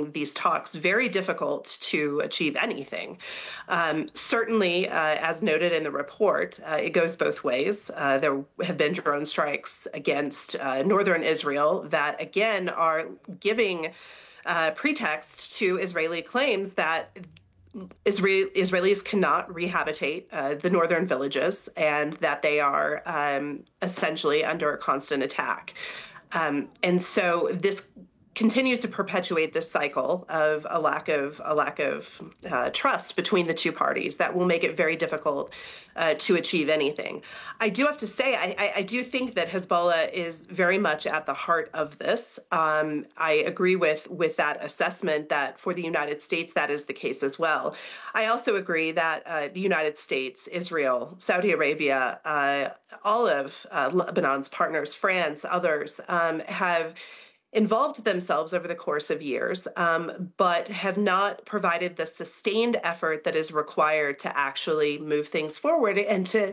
making these talks very difficult to achieve anything. Certainly, as noted in the report, it goes both ways. There have been drone strikes against northern Israel that, again, are giving pretext to Israeli claims that Israelis cannot rehabilitate the northern villages and that they are essentially under a constant attack. And so this continues to perpetuate this cycle of a lack of trust between the two parties that will make it very difficult to achieve anything. I do have to say, I do think that Hezbollah is very much at the heart of this. I agree with that assessment that for the United States, that is the case as well. I also agree that the United States, Israel, Saudi Arabia, all of Lebanon's partners, France, others, have involved themselves over the course of years, but have not provided the sustained effort that is required to actually move things forward and to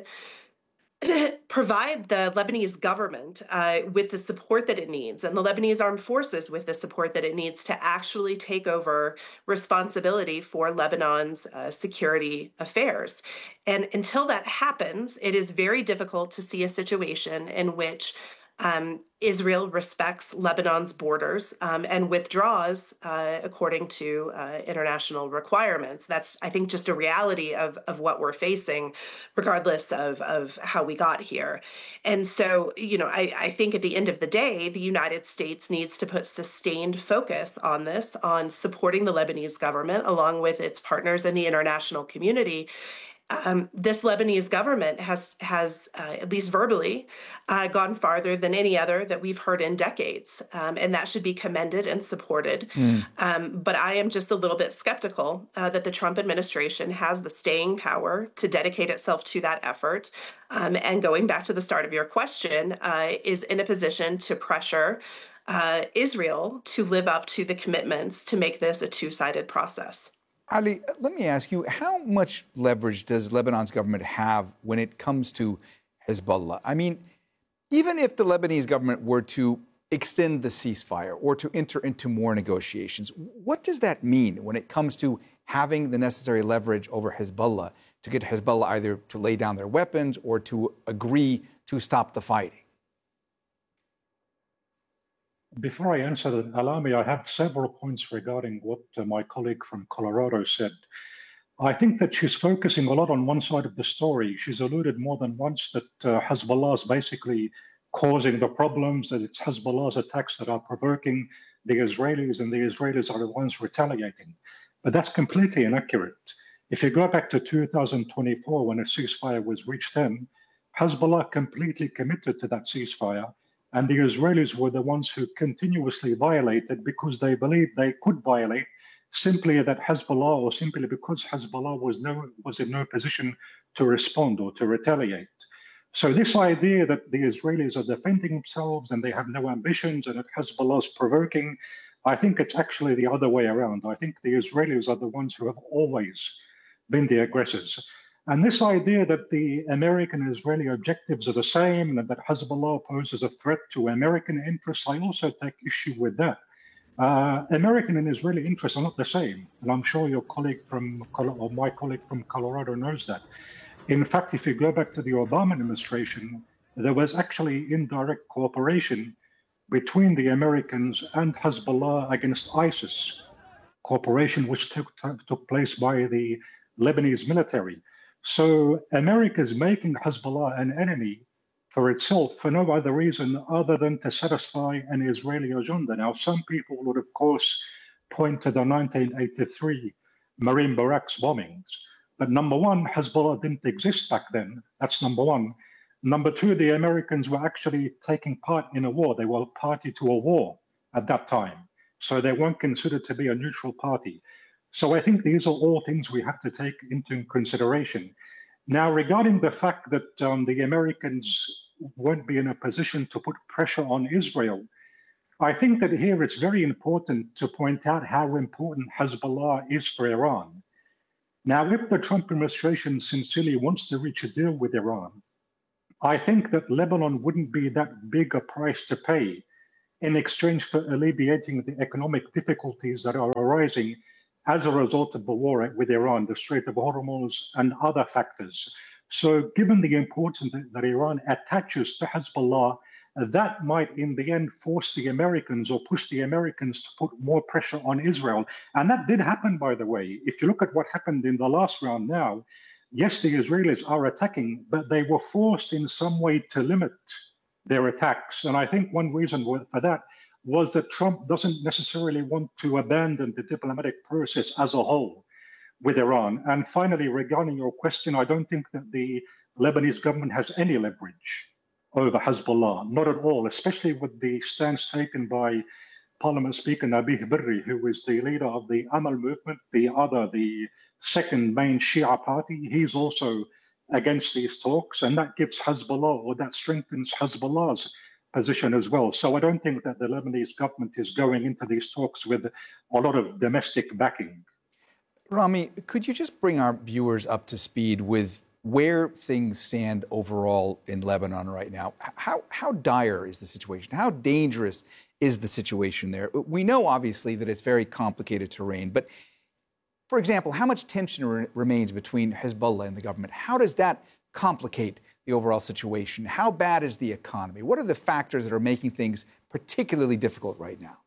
provide the Lebanese government with the support that it needs and the Lebanese armed forces with the support that it needs to actually take over responsibility for Lebanon's security affairs. And until that happens, it is very difficult to see a situation in which Israel respects Lebanon's borders and withdraws according to international requirements. That's, I think, just a reality of what we're facing, regardless of how we got here. And so, I think at the end of the day, the United States needs to put sustained focus on this, on supporting the Lebanese government along with its partners in the international community. This Lebanese government has at least verbally, gone farther than any other that we've heard in decades, and that should be commended and supported. But I am just a little bit skeptical that the Trump administration has the staying power to dedicate itself to that effort. And going back to the start of your question, is in a position to pressure Israel to live up to the commitments to make this a two-sided process. Ali, let me ask you, how much leverage does Lebanon's government have when it comes to Hezbollah? I mean, even if the Lebanese government were to extend the ceasefire or to enter into more negotiations, what does that mean when it comes to having the necessary leverage over Hezbollah to get Hezbollah either to lay down their weapons or to agree to stop the fighting? Before I answer that, allow me, I have several points regarding what my colleague from Colorado said. I think that she's focusing a lot on one side of the story. She's alluded more than once that Hezbollah is basically causing the problems, that it's Hezbollah's attacks that are provoking the Israelis, and the Israelis are the ones retaliating. But that's completely inaccurate. If you go back to 2024, when a ceasefire was reached then, Hezbollah completely committed to that ceasefire. And the Israelis were the ones who continuously violated because they believed they could violate simply that Hezbollah, or simply because Hezbollah was in no position to respond or to retaliate. So this idea that the Israelis are defending themselves and they have no ambitions and that Hezbollah is provoking, I think it's actually the other way around. I think the Israelis are the ones who have always been the aggressors. And this idea that the American and Israeli objectives are the same and that Hezbollah poses a threat to American interests, I also take issue with that. American and Israeli interests are not the same. And I'm sure your colleague or my colleague from Colorado knows that. In fact, if you go back to the Obama administration, there was actually indirect cooperation between the Americans and Hezbollah against ISIS, cooperation which took place by the Lebanese military. So America is making Hezbollah an enemy for itself for no other reason other than to satisfy an Israeli agenda. Now, some people would, of course, point to the 1983 Marine Barracks bombings. But number one, Hezbollah didn't exist back then. That's number one. Number two, the Americans were actually taking part in a war. They were party to a war at that time. So they weren't considered to be a neutral party. So I think these are all things we have to take into consideration. Now, regarding the fact that the Americans won't be in a position to put pressure on Israel, I think that here it's very important to point out how important Hezbollah is for Iran. Now, if the Trump administration sincerely wants to reach a deal with Iran, I think that Lebanon wouldn't be that big a price to pay in exchange for alleviating the economic difficulties that are arising as a result of the war with Iran, the Strait of Hormuz, and other factors. So, given the importance that Iran attaches to Hezbollah, that might in the end force the Americans or push the Americans to put more pressure on Israel. And that did happen, by the way. If you look at what happened in the last round now, yes, the Israelis are attacking, but they were forced in some way to limit their attacks. And I think one reason for that was that Trump doesn't necessarily want to abandon the diplomatic process as a whole with Iran. And finally, regarding your question, I don't think that the Lebanese government has any leverage over Hezbollah, not at all, especially with the stance taken by Parliament Speaker Nabih Berri, who is the leader of the Amal movement, the second main Shia party. He's also against these talks, and that gives Hezbollah, or that strengthens Hezbollah's position as well. So I don't think that the Lebanese government is going into these talks with a lot of domestic backing. Rami, could you just bring our viewers up to speed with where things stand overall in Lebanon right now? How dire is the situation? How dangerous is the situation there? We know, obviously, that it's very complicated terrain, but for example, how much tension remains between Hezbollah and the government? How does that complicate the overall situation? How bad is the economy? What are the factors that are making things particularly difficult right now?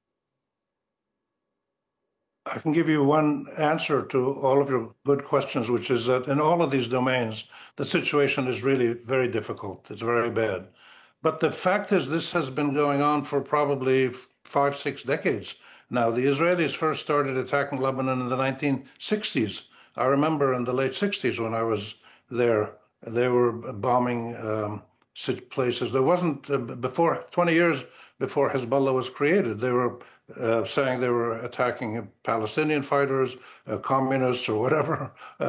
I can give you one answer to all of your good questions, which is that in all of these domains, the situation is really very difficult. It's very bad. But the fact is, this has been going on for probably 5-6 decades now. The Israelis first started attacking Lebanon in the 1960s. I remember in the late 60s when I was there, they were bombing places. There wasn't, before 20 years before Hezbollah was created, they were saying they were attacking Palestinian fighters, communists, or whatever.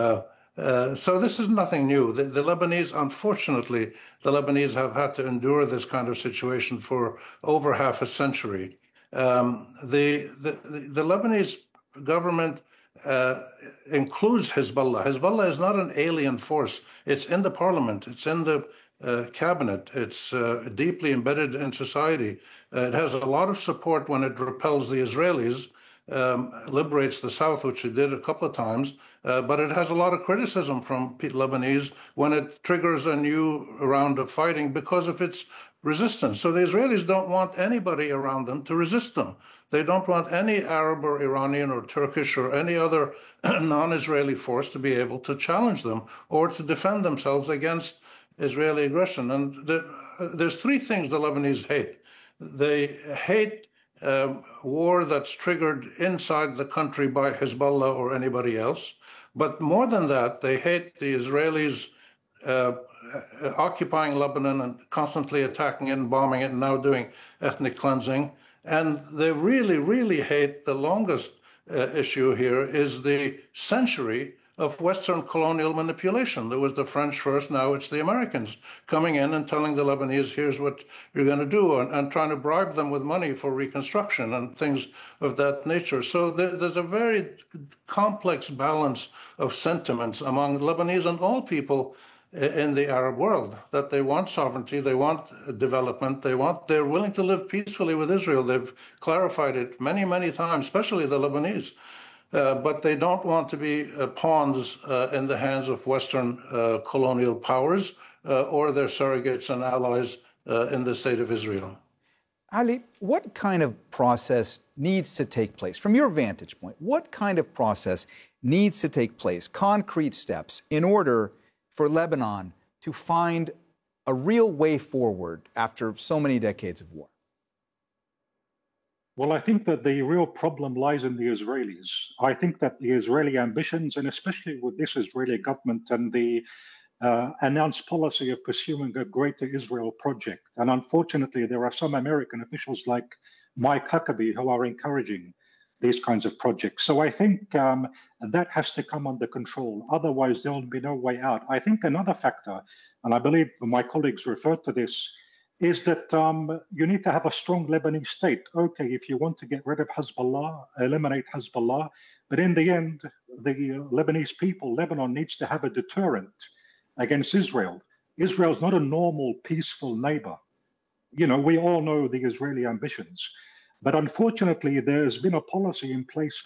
So this is nothing new. The Lebanese, unfortunately, the Lebanese have had to endure this kind of situation for over half a century. The Lebanese government includes Hezbollah. Hezbollah is not an alien force. It's in the parliament. It's in the cabinet. It's deeply embedded in society. It has a lot of support when it repels the Israelis, liberates the South, which it did a couple of times, but it has a lot of criticism from Lebanese when it triggers a new round of fighting because of its resistance. So the Israelis don't want anybody around them to resist them. They don't want any Arab or Iranian or Turkish or any other non-Israeli force to be able to challenge them or to defend themselves against Israeli aggression. And there's three things the Lebanese hate. They hate war that's triggered inside the country by Hezbollah or anybody else. But more than that, they hate the Israelis occupying Lebanon and constantly attacking it and bombing it and now doing ethnic cleansing. And they really, really hate the longest issue here is the century of Western colonial manipulation. There was the French first, now it's the Americans coming in and telling the Lebanese, here's what you're going to do, and trying to bribe them with money for reconstruction and things of that nature. So there's a very complex balance of sentiments among Lebanese and all people in the Arab world, that they want sovereignty, they want development, they're willing to live peacefully with Israel. They've clarified it many, many times, especially the Lebanese. But they don't want to be pawns in the hands of Western colonial powers or their surrogates and allies in the state of Israel. Ali, what kind of process needs to take place? From your vantage point, what kind of process needs to take place, concrete steps, in order for Lebanon to find a real way forward after so many decades of war? Well, I think that the real problem lies in the Israelis. I think that the Israeli ambitions, and especially with this Israeli government and the announced policy of pursuing a Greater Israel project, and unfortunately, there are some American officials like Mike Huckabee who are encouraging these kinds of projects. So I think that has to come under control. Otherwise, there will be no way out. I think another factor, and I believe my colleagues referred to this, is that you need to have a strong Lebanese state. Okay, if you want to get rid of Hezbollah, eliminate Hezbollah, but in the end, the Lebanese people, Lebanon needs to have a deterrent against Israel. Israel is not a normal, peaceful neighbor. we all know the Israeli ambitions. But unfortunately, there's been a policy in place